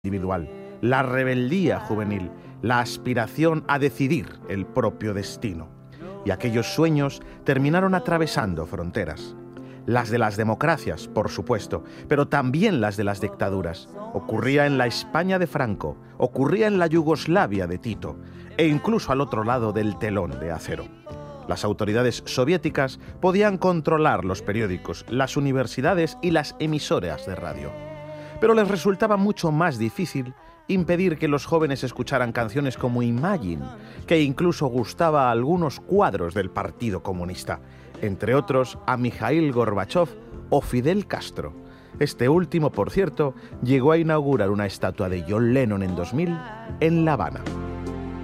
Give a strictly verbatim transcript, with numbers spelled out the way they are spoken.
individual, la rebeldía juvenil, la aspiración a decidir el propio destino. Y aquellos sueños terminaron atravesando fronteras. Las de las democracias, por supuesto, pero también las de las dictaduras. Ocurría en la España de Franco, ocurría en la Yugoslavia de Tito, e incluso al otro lado del telón de acero. Las autoridades soviéticas podían controlar los periódicos, las universidades y las emisoras de radio. Pero les resultaba mucho más difícil impedir que los jóvenes escucharan canciones como Imagine, que incluso gustaba a algunos cuadros del Partido Comunista, entre otros a Mikhail Gorbachev o Fidel Castro. Este último, por cierto, llegó a inaugurar una estatua de John Lennon en dos mil en La Habana.